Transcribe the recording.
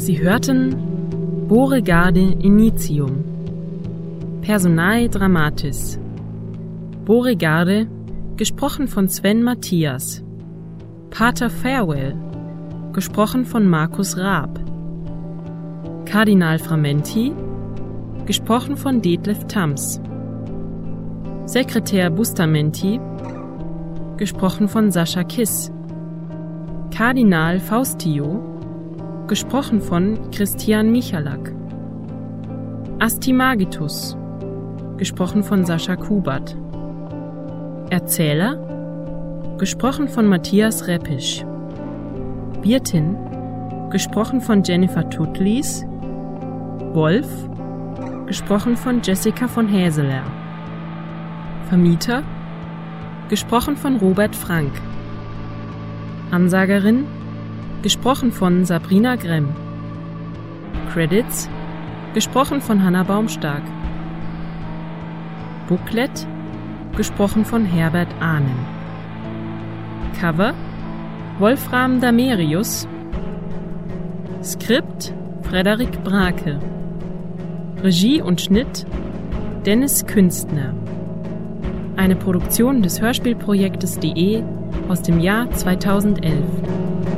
Sie hörten Beauregarde Initium. Personae Dramatis. Beauregarde, gesprochen von Sven Matthias. Pater Farewell, gesprochen von Markus Raab. Kardinal Framenti, gesprochen von Detlef Tams. Sekretär Bustamenti, gesprochen von Sascha Kiss. Kardinal Faustio, gesprochen von Christian Michalak. Astimagitus, gesprochen von Sascha Kubert. Erzähler, gesprochen von Matthias Reppisch. Wirtin, gesprochen von Jennifer Tutlis. Wolf, gesprochen von Jessica von Häseler. Vermieter, gesprochen von Robert Frank. Ansagerin, gesprochen von Sabrina Gremm. Credits, gesprochen von Hanna Baumstark. Booklet, gesprochen von Herbert Ahnen. Cover, Wolfram Damerius. Skript, Frederik Brake. Regie und Schnitt, Dennis Künstner. Eine Produktion des Hörspielprojektes.de aus dem Jahr 2011.